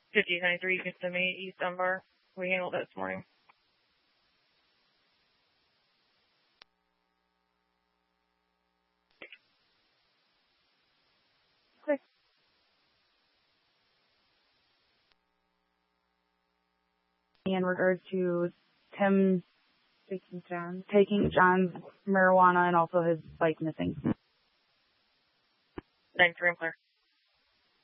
5093, you can send me East Dunbar. We handled that this morning. Okay. In regards to Tim taking John's marijuana and also his bike missing. 93, I'm clear.